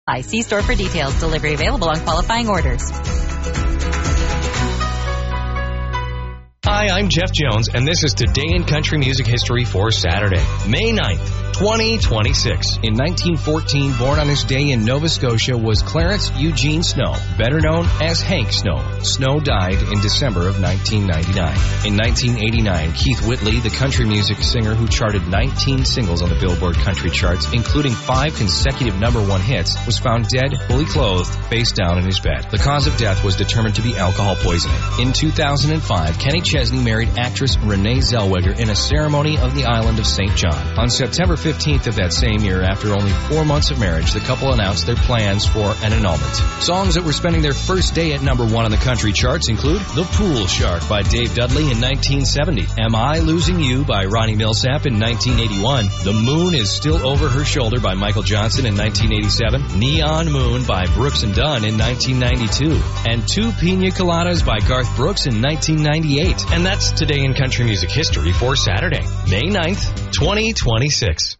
See store for details. Delivery available on qualifying orders. Hi, I'm Jeff Jones, and this is Today in Country Music History for Saturday, May 9th, 2026. In 1914, born on this day in Nova Scotia was Clarence Eugene Snow, better known as Hank Snow. Snow died in December of 1999. In 1989, Keith Whitley, the country music singer who charted 19 singles on the Billboard country charts, including 5 consecutive #1 hits, was found dead, fully clothed, face down in his bed. The cause of death was determined to be alcohol poisoning. In 2005, Kenny Chesney married actress Renee Zellweger in a ceremony of the island of St. John. On September 15th of that same year, after only 4 months of marriage, the couple announced their plans for an annulment. Songs that were spending their first day at #1 on the country charts include The Pool Shark by Dave Dudley in 1970, Am I Losing You by Ronnie Millsap in 1981, The Moon Is Still Over Her Shoulder by Michael Johnson in 1987, Neon Moon by Brooks and Dunn in 1992, and Two Pina Coladas by Garth Brooks in 1998. And that's Today in Country Music History for Saturday, May 9th, 2026.